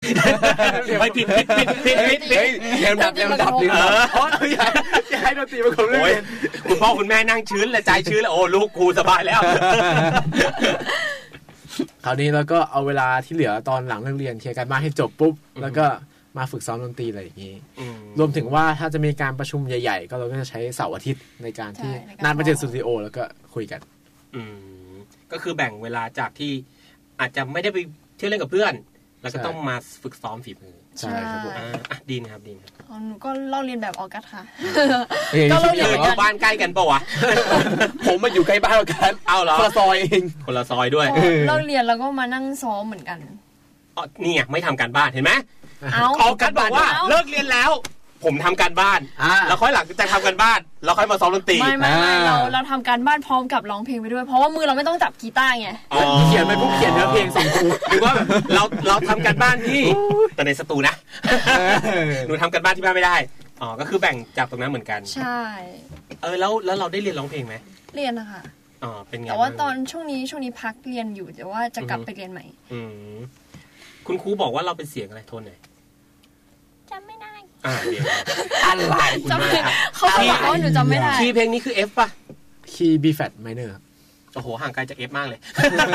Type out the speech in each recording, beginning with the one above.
ไม่ผิดเรียนแบบนึงอย่าให้ดนตรีเป็นคนเล่นคุณพ่อคุณแม่นั่งชื้นและใจชื้นแล้วโอ้ลูกครูสบายแล้วคราวนี้เราก็เอาเวลาที่เหลือตอนหลังเลิกเรียนเคลียร์การบ้านให้จบปุ๊บแล้วก็มาฝึกซ้อมดนตรีอะไรอย่างนี้รวมถึงว่าถ้าจะมีการประชุมใหญ่ๆก็เราก็จะใช้เสาร์อาทิตย์ในการที่นัดมาเจอสตูดิโอแล้วก็คุยกันก็คือแบ่งเวลาจากที่อาจจะไม่ได้ไปเที่ยวเล่นกับเพื่อนแล้วก็ต้องมาฝึกซ้อมฝีมือใช่ครับผมดีนะครับดีหนูก็เล่าเรียนแบบออกัสค่ะก็เล่าเรียนอยู่บ้านใกล้กันปะวะผมมาอยู่ใกล้บ้านกันเอาเหรอคนละซอยเองคนละซอยด้วยเล่าเรียนแล้วก็มานั่งซ้อมเหมือนกันนี่ไงไม่ทำการบ้านเห็นไหมออกัสบอกว่าเลิกเรียนแล้วผมทำการบ้านแล้วค่อยหลังจะทำการบ้านแล้วค่อยมาซ้อมดนตรีไม่เราทำการบ้านพร้อมกับร้องเพลงไปด้วยเพราะว่ามือเราไม่ต้องจับกีตาร์ไงเขียนไปปุ๊บเขียนเนื้อเพลงส่งครูหรือว่าเราทำการบ้านที่แต่ในสตูนะหนูทำการบ้านที่บ้านไม่ได้ก็คือแบ่งจากตรงนั้นเหมือนกันใช่แล้วเราได้เรียนร้องเพลงไหมเรียนนะคะเป็นไงแต่ว่าตอนช่วงนี้พักเรียนอยู่แต่ว่าจะกลับไปเรียนใหม่คุณครูบอกว่าเราเป็นเสียงอะไรโทนไหนจำไม่ได้อะไรจำไม่ได้เขาบอกว่าหนูจำไม่ได้คีย์เพลงนี้คือ F ป่ะคีย์ B flat minor โอ้โหห่างไกลจาก F มากเลย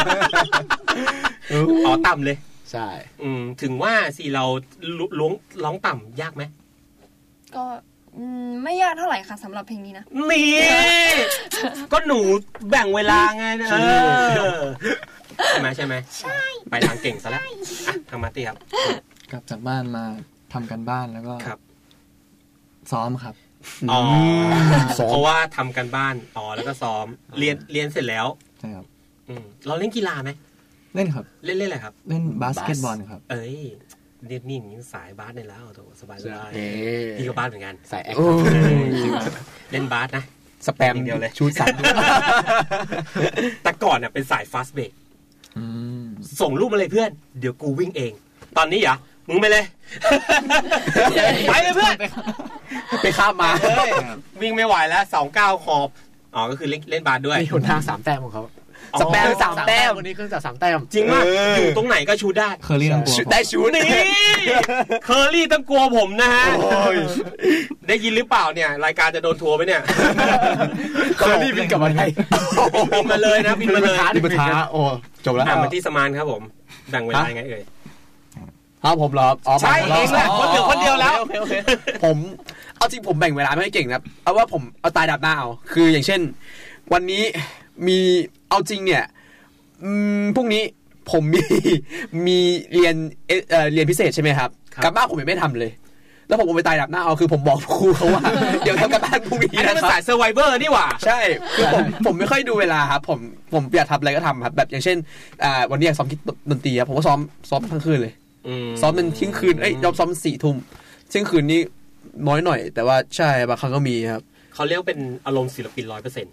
ต่ำเลยใช่ถึงว่าสิเราร้องต่ำยากไหมก็ไม่ยากเท่าไหร่ค่ะสำหรับเพลงนี้นะนี่ก็หนูแบ่งเวลาไงใช่ไหมใช่ไปทางเก่งซะแล้วทางมาตี้ครับกลับจากบ้านมาทำกันบ้านแล้วก็ซ้อมครับเพราะว่าทำกันบ้านแล้วก็ซ้อมเรียนเสร็จแล้วใช่ครับเราเล่นกีฬาไหมเล่นครับเล่นอะไรครับเล่นบาสเกตบอลครับนี่สายบาสในแล้วสบายพี่ก็บาสเหมือนกันสายแอคเล่นบาสนะสแปมเดียวเลยชูสันแต่ก่อนเป็นสายฟาสต์เบรกส่งรูปมาเลยเพื่อนเดี๋ยวกูวิ่งเองตอนนี้เหรอมึงไปเลยไปเลยเพื่อนไปข้ามมาวิ่งไม่ไหวแล้ว29ขอบก็คือเล่นบาสด้วยมีหนทาง3แต้มของเขาสแปม3แต้มวันนี้เครื่องจักร3แต้มจริงมากอยู่ตรงไหนก็ชูได้เคอรี่ต้องกลัวได้ชูนี่เคอรี่ต้องกลัวผมนะฮะได้ยินหรือเปล่าเนี่ยรายการจะโดนทัวร์ไหมเนี่ยเคอรี่บินกลับมาไทยบินมาเลยนะบินมาเลยบินมาโอ้จบแล้วมาที่สมานครับผมแบ่งเวลายังไงเอ่ยผมเหรอใช่เองแหละคนเดียวแล้วผมเอาจริงผมแบ่งเวลาไม่เก่งนะเอาว่าผมเอาตายดับหน้าเอาคืออย่างเช่นวันนี้มีเอาจริงเนี่ยพรุ่งนี้ผมมีเรียนพิเศษใช่ไหมครับกลับบ้านผมยังไม่ทำเลยแล้วผมเอาไปตายดับหน้าเอาคือผมบอกครูเขาว่าเดี๋ยวทำกลับบ้านพรุ่งนี้นะครับสายเซอร์ไวเวอร์นี่หว่าใช่คือผมไม่ค่อยดูเวลาครับผมอยากทำอะไรก็ทำครับแบบอย่างเช่นวันนี้อยากซ้อมดนตรีครับผมก็ซ้อมทั้งคืนเลยซ้อมเป็นเที่ยงคืนยอมซ้อม4 ทุ่มเที่ยงคืนนี่น้อยหน่อยแต่ว่าใช่บางครั้งก็มีครับเขาเรียกเป็นอารมณ์ศิลปิน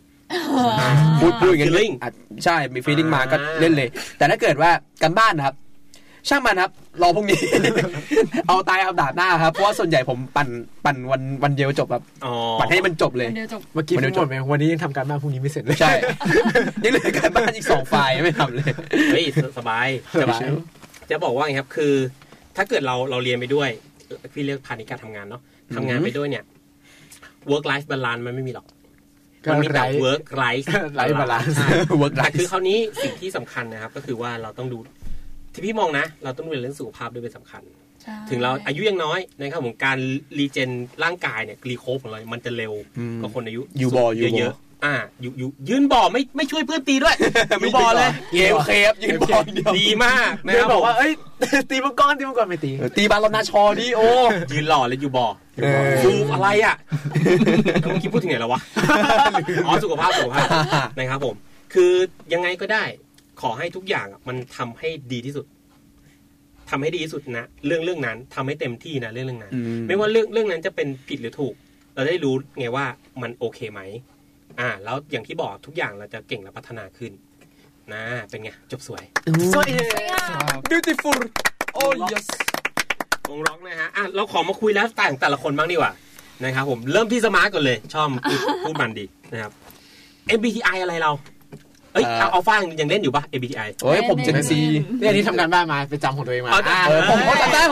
100% พูดอย่างนี้ใช่มีฟีลลิ่งมาก็เล่นเลยแต่ถ้าเกิดว่าการบ้านนะครับช่างมันครับรอพรุ่งนี้ เอาตายเอาดาบหน้าครับเพราะว่าส่วนใหญ่ผมปั่นวันเดียวจบครับปั่นให้มันจบเลยเมื่อกี้มันจบไปวันนี้ยังทำการบ้านพรุ่งนี้ไม่เสร็จเลยใช่ยังเหลือการบ้านอีก2 ไฟล์ไม่ทำเลยเฮ้ยสบายจะบอกว่าไงครับคือถ้าเกิดเราเรียนไปด้วยพี่เรียกพาณิชย์การทำงานเนาะทำงานไปด้วยเนี่ย work life balance มันไม่มีหรอกมันมีแต่ work life balance work life คือคราวนี้สิ่งที่สำคัญนะครับก็คือว่าเราต้องดูที่พี่มองนะเราต้องดูเรื่องสุขภาพด้วยเป็นสำคัญถึงเราอายุยังน้อยนะครับผมการรีเจนร่างกายเนี่ยรีโคฟของเรามันจะเร็วกว่าคนอายุเยอะอยู่ยืนบ่อไม่ช่วยเพื่อนตีด้วยยืนบ่อเลยเกมเคฟยืนบ่อดีมากนะครับบอกว่าเอ้ยตีมังกรไม่ตีบาลนาชอดิโอยืนหล่อเลยอยู่บ่อฟูอะไรอ่ะเมื่อกี้พูดถึงไหนแล้ววะสุขภาพนะครับผมคือยังไงก็ได้ขอให้ทุกอย่างมันทำให้ดีที่สุดนะเรื่องนั้นทำให้เต็มที่นะเรื่องนั้นไม่ว่าเรื่องนั้นจะเป็นผิดหรือถูกเราได้รู้ไงว่ามันโอเคไหมแล้วอย่างที่บอกทุกอย่างเราจะเก่งและพัฒนาขึ้นนะเป็นไงจบสวยสวย beautiful oh yes วงร็อกนะฮะเราขอมาคุยแล้วแต่ละคนบ้างดีกว่านะครับผมเริ่มที่สมาร์ทก่อนเลยชอบพูดมันดีนะครับ MBTI อะไรเราเอาฟ้ายังเล่นอยู่ป่ะ MBTI โอ้ยผมGen Zเนี่ยนี่ทำการบ้านมาไปจำของตัวเองมาผมก็จำได้